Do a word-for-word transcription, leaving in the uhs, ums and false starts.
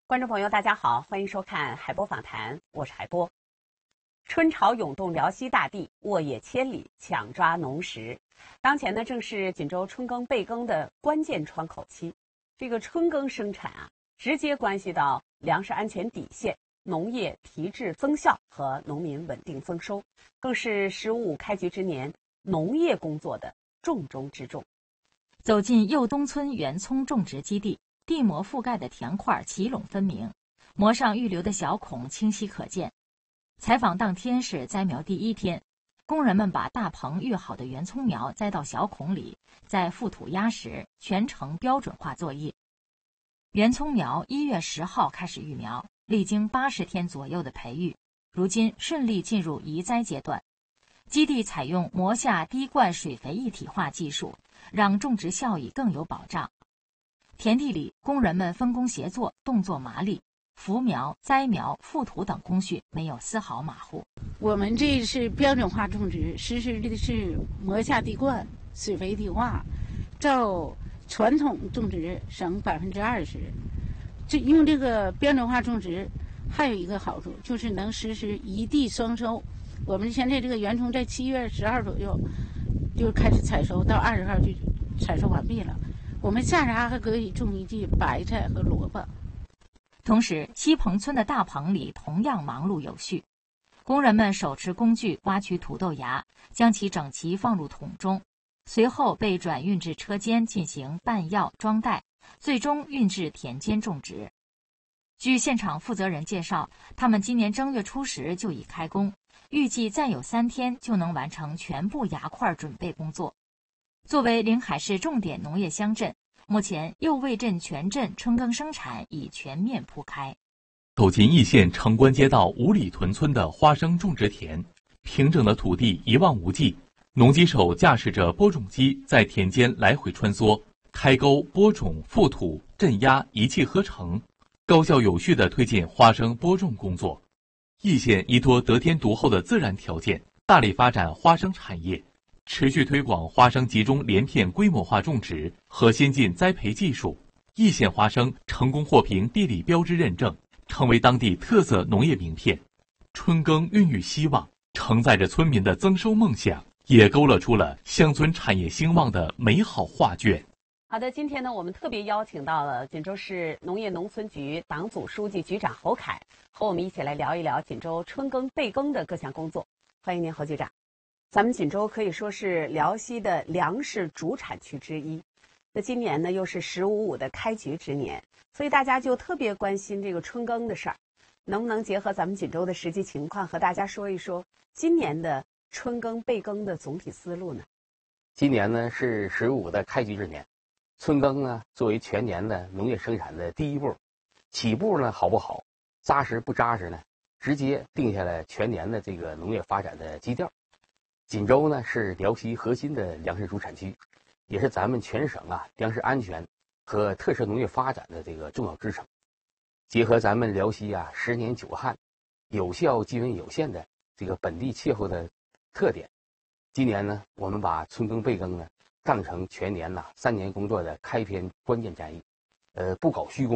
观众朋友，大家好，欢迎收看海波访谈，我是海波。春潮涌动辽西大地，沃野千里，抢抓农时。当前呢，正是锦州春耕备耕的关键窗口期。这个春耕生产啊，直接关系到粮食安全底线、农业提质增效和农民稳定增收，更是“十五五”开局之年农业工作的重中之重。 走进右东村原葱种植基地。地膜覆盖的田块齐垄分明，膜上预留的小孔清晰可见。采访当天是栽苗第一天，工人们把大棚育好的圆葱苗栽到小孔里，在覆土压实，全程标准化作业。圆葱苗一月十号开始育苗，历经八十天左右的培育，如今顺利进入移栽阶段。基地采用膜下滴灌水肥一体化技术，让种植效益更有保障。田地里，工人们分工协作，动作麻利，扶苗、栽苗、覆土等工序没有丝毫马虎。 我们这是标准化种植，实施的是膜下滴灌、水肥一体化，照传统种植省百分之二十。这用这个标准化种植，还有一个好处就是能实施一地双收。我们现在这个圆葱在七月十号左右就开始采收，到二十号就采收完毕了。我们下茬还可以种一季白菜和萝卜。 同时，西棚村的大棚里同样忙碌有序，工人们手持工具挖取土豆芽，将其整齐放入桶中，随后被转运至车间进行拌药装袋，最终运至田间种植。据现场负责人介绍，他们今年正月初十就已开工，预计再有三天就能完成全部芽块准备工作。作为临海市重点农业乡镇，目前右卫镇全镇春耕生产已全面铺开。 走进易县城关街道五里屯村的花生种植田，平整的土地一望无际，农机手驾驶着播种机在田间来回穿梭，开沟、播种、覆土、镇压一气呵成，高效有序地推进花生播种工作。易县依托得天独厚的自然条件，大力发展花生产业，持续推广花生集中连片规模化种植和先进栽培技术，易县花生成功获评地理标志认证，成为当地特色农业名片。春耕孕育希望，承载着村民的增收梦想，也勾勒出了乡村产业兴旺的美好画卷。 好的，今天呢，我们特别邀请到了锦州市农业农村局党组书记、局长侯凯，和我们一起来聊一聊锦州春耕备耕的各项工作。欢迎您，侯局长。咱们锦州可以说是辽西的粮食主产区之一，那今年呢又是“十五五”的开局之年，所以大家就特别关心这个春耕的事儿。能不能结合咱们锦州的实际情况，和大家说一说今年的春耕备耕的总体思路呢？ 今年呢是“十五五”的开局之年，春耕呢作为全年的农业生产的第一步，起步呢好不好，扎实不扎实呢，直接定下了全年的这个农业发展的基调。锦州呢是辽西核心的粮食主产区，也是咱们全省啊粮食安全和特色农业发展的这个重要支撑。结合咱们辽西啊十年久旱、有效积温有限的这个本地气候的特点，今年呢我们把春耕备耕呢当成全年呐、啊、三年工作的开篇关键战役，呃不搞虚功。